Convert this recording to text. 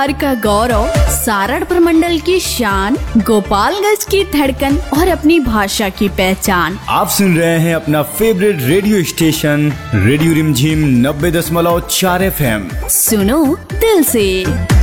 का गौरव, सारण प्रमंडल की शान, गोपालगंज की धड़कन और अपनी भाषा की पहचान। आप सुन रहे हैं अपना फेवरेट रेडियो स्टेशन रेडियो रिमझिम 90.4 FM। सुनो दिल से।